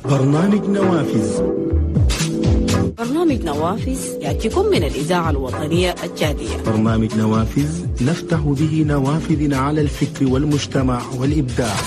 برنامج نوافذ. برنامج نوافذ يأتيكم من الإذاعة الوطنية التشادية. برنامج نوافذ نفتح به نوافذ على الفكر والمجتمع والإبداع.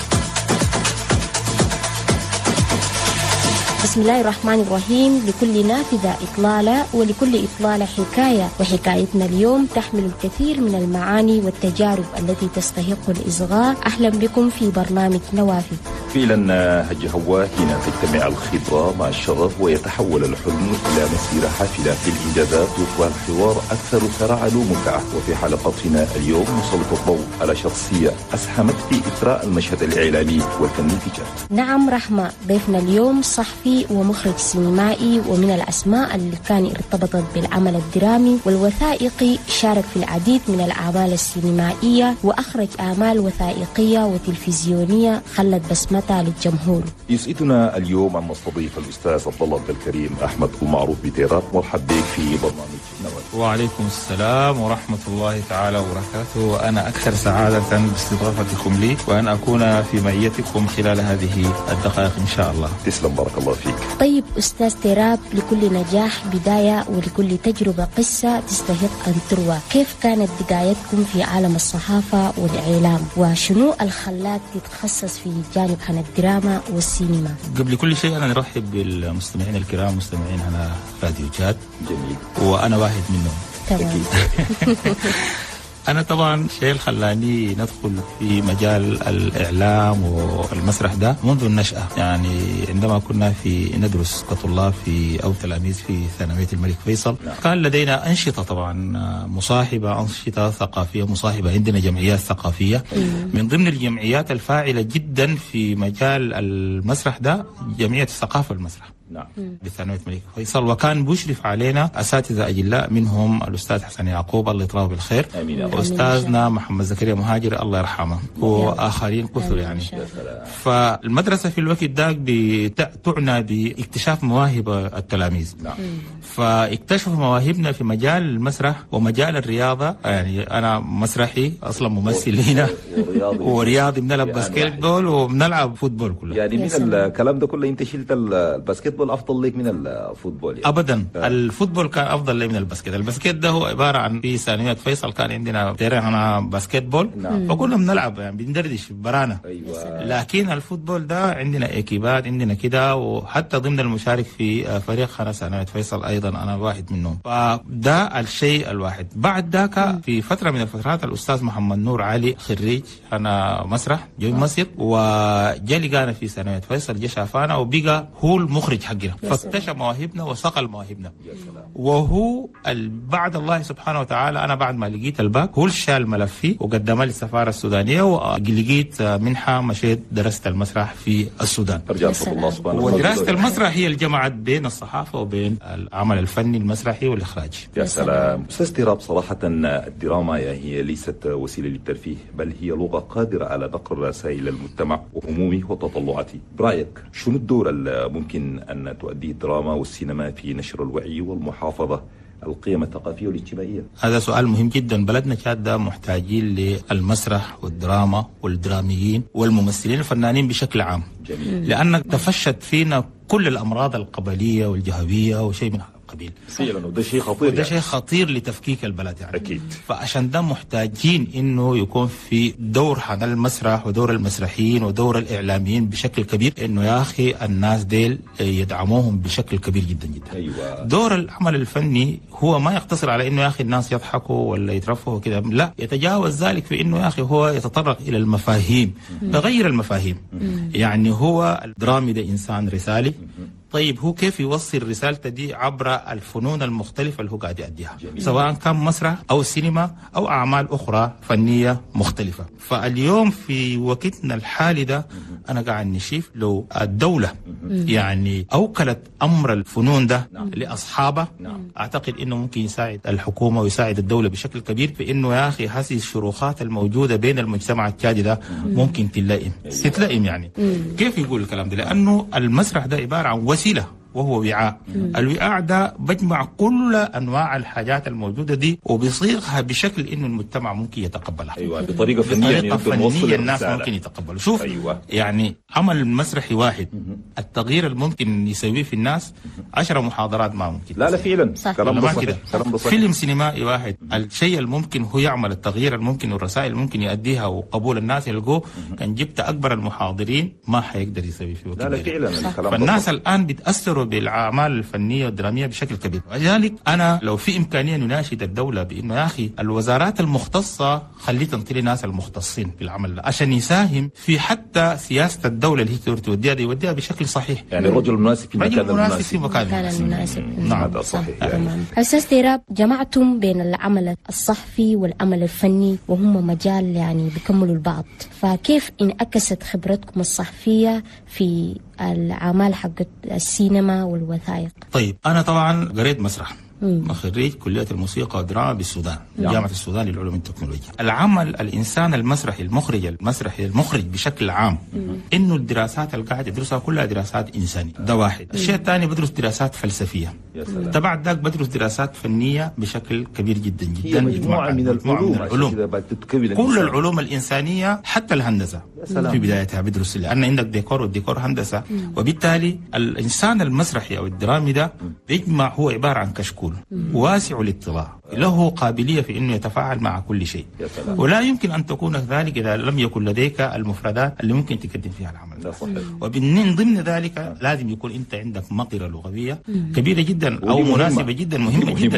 بسم الله الرحمن الرحيم. لكل نافذة إطلالة ولكل إطلالة حكاية، وحكايتنا اليوم تحمل الكثير من المعاني والتجارب التي تستحق الإصغاء. أهلا بكم في برنامج نوافذ. فعلا هج هوا هنا تجتمع الخبرة مع الشغف ويتحول الحلم إلى مسيرة حافلة بالإنجازات والحوار أكثر صراعا ومتعة. وفي حلقتنا اليوم نسلط الضوء على شخصية أسهمت في إثراء المشهد الإعلامي والفني في تشاد. نعم رحمة، ضيفنا اليوم صحفي ومخرج سينمائي، ومن الأسماء اللي كان ارتبطت بالعمل الدرامي والوثائقي. شارك في العديد من الأعمال السينمائية وأخرج أعمال وثائقية وتلفزيونية خلت بسمتها للجمهور. يسعدنا اليوم أن نستضيف الأستاذ عبد الله عبد الكريم أحمد المعروف بتيرات. مرحبا بك في برنامج نوافذ. وعليكم السلام ورحمة الله تعالى وبركاته. وأنا أكثر سعادة باستضافتكم لي وأن أكون في معيتكم خلال هذه الدقائق إن شاء الله. تسلم، بارك الله فيك. طيب أستاذ تيراب، لكل نجاح بداية ولكل تجربة قصة تستحق أن تروى. كيف كانت بدايتكم في عالم الصحافة والإعلام، وشنو الخلاك تتخصص في جانب عن الدراما والسينما؟ قبل كل شيء أنا نرحب بالمستمعين الكرام، مستمعين على راديو تشاد. جميل. وأنا واحد منهم. تمام. أنا طبعا شيء خلاني ندخل في مجال الإعلام والمسرح ده منذ النشأة. يعني عندما كنا ندرس كطلاب أو تلاميذ في ثانوية الملك فيصل، كان لدينا أنشطة طبعا مصاحبة، أنشطة ثقافية مصاحبة. عندنا جمعيات ثقافية. من ضمن الجمعيات الفاعلة جدا في مجال المسرح ده جمعية الثقافة والمسرح. نعم. بثانوية الملك فيصل، وكان بيشرف علينا أساتذة أجلاء، منهم الأستاذ حسن يعقوب الله يطراه بالخير، وأستاذنا محمد زكريا مهاجر الله يرحمه، وآخرين كثر يعني. فالمدرسة في الوقت ده تعنى باكتشاف مواهب التلاميذ. نعم. فاكتشفوا مواهبنا في مجال المسرح ومجال الرياضة. يعني أنا مسرحي أصلا، ممثل هنا ورياضي، بنلعب باسكت بول وبنلعب فوتبول كله. يعني من الكلام ده كله أنت شلت الباسكت بول أفضل لك من الفوتبول يعني؟ أبدا. الفوتبول كان أفضل لي من الباسكت. الباسكت ده هو عبارة عن في ثانوية فيصل كان عندنا أنا باسكت بول. نعم. فكنا بنلعب يعني بندردش برانا. أيوة. لكن الفوتبول ده عندنا إكيبات، عندنا كده، وحتى ضمن المشارك في فريق خانة ثانوية فيصل أيضا أنا واحد منهم. فده الشيء الواحد. بعد ذاك في فترة من الفترات الأستاذ محمد نور علي خريج أنا مسرح جو مصر، وجا لقانا في ثانوية فيصل، جا شافانا وبقى هو المخرج حقنا، فاكتشف مواهبنا وصقل مواهبنا. وهو بعد الله سبحانه وتعالى، أنا بعد ما لقيت الباك هو شال ملفي وقدمها للسفارة السودانية، ولقيت منحة مشيت درست المسرح في السودان. ودراسة المسرح هي اللي جمعت بين الصحافة وبين العمل الفني المسرحي والإخراج. يا سلام. أستاذ تيراب، صراحة الدراما هي ليست وسيلة للترفيه، بل هي لغة قادرة على نقل رسائل المجتمع وهمومه وتطلعاته. برأيك شنو الدور ممكن أن تؤديه الدراما والسينما في نشر الوعي والمحافظة القيم الثقافية والاجتماعية؟ هذا سؤال مهم جدا. بلدنا تشاد محتاجين للمسرح والدراما والدراميين والممثلين الفنانين بشكل عام. جميل. لأن تفشت فينا كل الأمراض القبلية والجهوية وشيء من القبيل. فعلا. وده شيء خطير. وده شيء خطير لتفكيك البلد يعني. أكيد. فعشان ده محتاجين إنه يكون في دور عن المسرح ودور المسرحيين ودور الإعلاميين بشكل كبير، إنه يا أخي الناس ديل يدعموهم بشكل كبير جدا جدا. أيوة. دور العمل الفني هو ما يقتصر على إنه يا أخي الناس يضحكوا ولا يترفهوا كده، لا، يتجاوز ذلك في إنه يا أخي هو يتطرق إلى المفاهيم، تغير المفاهيم. يعني هو الدرامي ده إنسان رسالي. طيب هو كيف يوصل رسالته دي عبر الفنون المختلفة اللي هو قاعد يأديها، سواء كان مسرح أو سينما أو أعمال أخرى فنية مختلفة. فاليوم في وقتنا الحالي ده أنا قاعد نشوف لو الدولة يعني أوكلت أمر الفنون ده لأصحابه، أعتقد إنه ممكن يساعد الحكومة ويساعد الدولة بشكل كبير في إنه يا أخي هذه الشروخات الموجودة بين المجتمع التشادي ده ممكن تتلائم يعني. كيف يقول الكلام ده؟ لأنه المسرح ده عبارة عن وسيلة وهو وعاء. الوعاء ده بجمع كل انواع الحاجات الموجوده دي وبيصيغها بشكل انه المجتمع ممكن يتقبلها. ايوه بطريقه فنيه الناس ممكن يتقبلوا. شوف يعني عمل مسرحي واحد التغيير الممكن يسويه في الناس 10 محاضرات ما ممكن. لا فعلا كلام صحيح. فيلم سينمائي واحد الشيء الممكن هو يعمل التغيير الممكن والرسائل الممكن يؤديها وقبول الناس يلقوه كان جبت اكبر المحاضرين ما حيقدر يسوي فيه. لا فعلا. فالناس الان بيتاثروا بالاعمال الفنيه والدراميه بشكل كبير. ولذلك انا لو في امكانيه نناشد الدوله بانه يا اخي الوزارات المختصه خليه تنطي ناس المختصين في العمل ده عشان يساهم في حتى سياسه الدوله اللي هي يوديها بشكل صحيح. يعني الرجل المناسب في المكان المناسب. في مكان المناسب. نعم هذا صحيح. يعني. أستاذ ديراب، جمعتم بين العمل الصحفي والعمل الفني وهم مجال يعني بيكملوا البعض، فكيف انعكست خبرتكم الصحفية في الأعمال حقت السينما والوثائق؟ طيب أنا طبعا قريت مسرح، خريج كلية الموسيقى والدراما بالسودان، جامعة السودان للعلوم والتكنولوجيا. العمل الإنسان المسرحي المخرج بشكل عام إنه الدراسات اللي قاعد يدرسها كلها دراسات إنسانية، ده واحد. الشيء الثاني بدرس دراسات فلسفية، تبع ذاك بدرس دراسات فنية بشكل كبير جدا جدا. هي مجموعة من العلوم. كل العلوم الإنسانية حتى الهندسة في بدايتها بدرس، لأن عندك ديكور والديكور هندسة، وبالتالي الإنسان المسرحي أو الدرامي ده بيجمع، هو عبارة عن كشكول واسع الاطلاع، له قابلية في أنه يتفاعل مع كل شيء، ولا يمكن أن تكون ذلك إذا لم يكن لديك المفردات اللي ممكن تقدم فيها العمل. ومن ضمن ذلك لازم يكون أنت عندك مقدرة لغوية كبيرة جدا أو مناسبة جدا، مهمة جدا،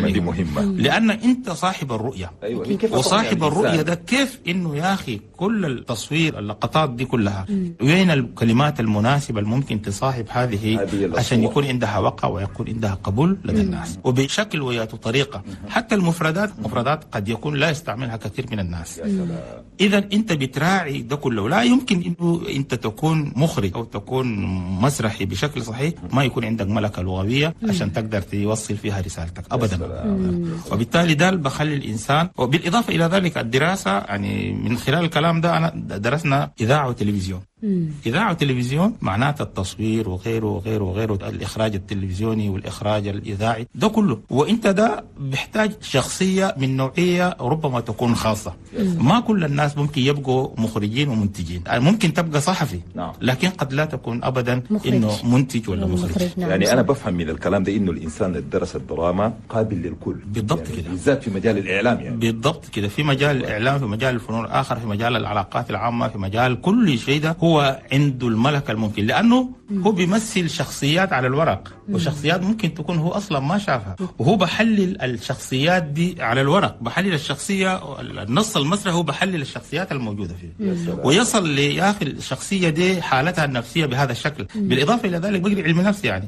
لأن أنت صاحب الرؤية. وصاحب الرؤية ده كيف أنه يا أخي كل التصوير اللقطات دي كلها وين الكلمات المناسبة الممكن تصاحب هذه عشان يكون عندها وقع ويكون عندها قبول لدى الناس، وبشكل وطريقة. حتى المفردات قد يكون لا يستعملها كثير من الناس. إذا أنت بتراعي ده كله. لا يمكن أنه أنت تكون مخرج أو تكون مسرحي بشكل صحيح ما يكون عندك ملكة لغوية عشان تقدر توصل فيها رسالتك أبدا. وبالتالي ده بخلي الإنسان. وبالإضافة إلى ذلك الدراسة يعني من خلال الكلام ده أنا درسنا إذاعة وتلفزيون. إذاعة وتلفزيون معناته التصوير وغيره وغيره وغيره، الإخراج التلفزيوني والإخراج الإذاعي ده كله. وإنت ده بيحتاج شخصية من نوعية ربما تكون خاصة. ما كل الناس ممكن يبقوا مخرجين ومنتجين، ممكن تبقى صحفي لكن قد لا تكون أبدا إنه منتج ولا مخرج. يعني أنا بفهم من الكلام ده إنه الإنسان اللي درس الدراما قابل للكل. بالضبط كده. بالذات في مجال الإعلام يعني. بالضبط كده، في مجال الإعلام، في مجال الفنون الآخر، في مجال العلاقات العامة، في مجال كل شيء ده هو عنده الملكة الممكن، لأنه هو بيمثل شخصيات على الورق وشخصيات ممكن تكون هو أصلا ما شافها، وهو بحلل الشخصيات دي على الورق، بحلل الشخصية، النص المسرحي هو بحلل الشخصيات الموجودة فيه ويصل ليا أخي الشخصية دي حالتها النفسية بهذا الشكل. بالإضافة إلى ذلك بقري علم نفس يعني.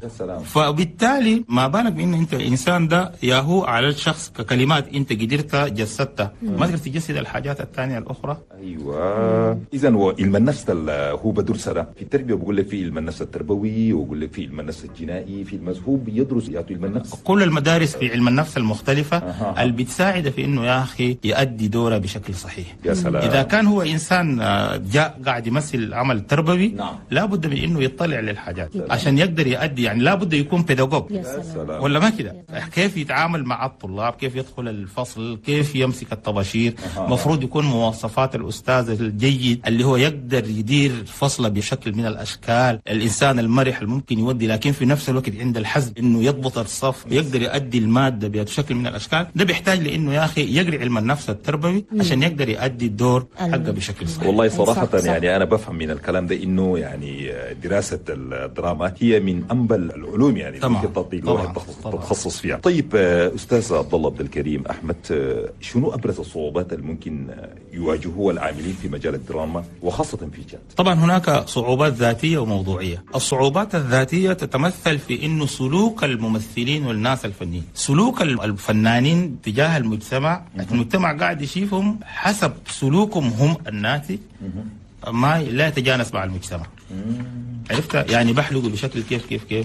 فبالتالي ما بالك بأن أنت الإنسان ده يا هو على الشخص ككلمات أنت قدرت جسدتها، ما تقدر تجسد الحاجات الثانية الأخرى. أيوة. إذا علم النفس هو بدرس ده في التربية، بقول لك في علم النفس التربوي، وبقول لك في علم النفس الجنائي، في المذهوب يدرس علم النفس. كل المدارس في علم النفس المختلفة اللي بتساعد في انه يا اخي يؤدي دوره بشكل صحيح. يا سلام. اذا كان هو انسان جاء قاعد يمثل عمل تربوي لا بد من انه يطلع للحاجات عشان يقدر يؤدي، يعني لا بد يكون بيداغوج ولا ما كده. كيف يتعامل مع الطلاب، كيف يدخل الفصل، كيف يمسك الطباشير، مفروض يكون مواصفات الاستاذ الجيد اللي هو يقدر يدير فصله بشكل من الاشكال، الانسان المرح الممكن يودي لكن في نفس الوقت عند الحزم انه يضبط الصف ويقدر يؤدي الماده بشكل من الاشكال. ده بيحتاج لانه يا اخي يقري علم النفس التربوي عشان يقدر يؤدي الدور حقه بشكل صحيح. والله صراحه يعني انا بفهم من الكلام ده انه يعني دراسه الدراما هي من انبل العلوم يعني ممكن الواحد تتخصص فيها. طيب استاذ عبد الله عبد الكريم احمد، شنو ابرز الصعوبات اللي ممكن يواجهوها العاملين في مجال الدراما وخاصه في جاد؟ طبعا هناك صعوبات ذاتيه وموضوعيه. الصعوبات الذاتيه تتمثل في انه سلوك الممثلين والناس الفنيين، سلوك الفنانين تجاه المجتمع قاعد يشوفهم حسب سلوكهم هم الناتج، ما لا يتجانس مع المجتمع. عرفت يعني بحلقوا بشكل كيف